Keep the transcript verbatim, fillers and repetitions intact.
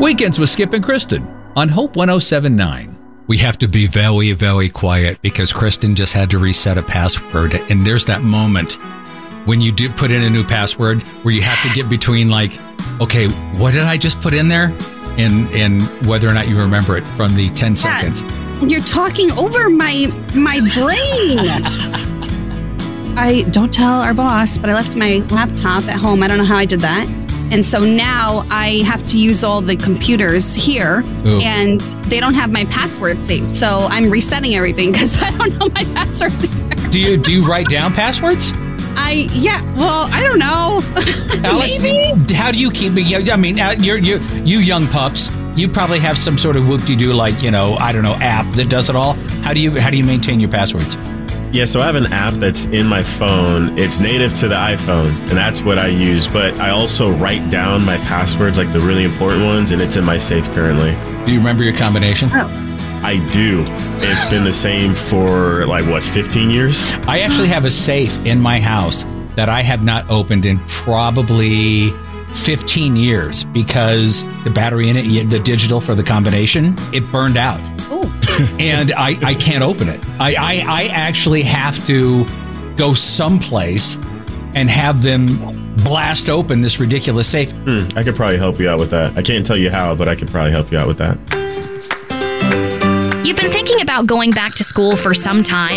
Weekends with Skip and Kristen on Hope one oh seven point nine. We have to be very, very quiet because Kristen just had to reset a password. And there's that moment when you do put in a new password where you have to get between like, okay, what did I just put in there? And and whether or not you remember it from the ten seconds. You're talking over my my brain. I don't tell our boss, but I left my laptop at home. I don't know how I did that. And so now I have to use all the computers here, Ooh. and they don't have my password saved. So I'm resetting everything because I don't know my password. Do you do you write down passwords? I yeah. Well, I don't know. Alice, maybe. How do you keep me? I mean, you're you you young pups. You probably have some sort of whoop-de-doo, like, you know, I don't know, app that does it all. How do you how do you maintain your passwords? Yeah, so I have an app that's in my phone. It's native to the iPhone, and that's what I use. But I also write down my passwords, like the really important ones, and it's in my safe currently. Do you remember your combination? Oh. I do. It's been the same for, like, what, fifteen years? I actually have a safe in my house that I have not opened in probably fifteen years because the battery in it, the digital for the combination, it burned out. Oh. And I, I can't open it. I, I, I actually have to go someplace and have them blast open this ridiculous safe. Hmm, I could probably help you out with that. I can't tell you how, but I could probably help you out with that. You've been thinking about going back to school for some time.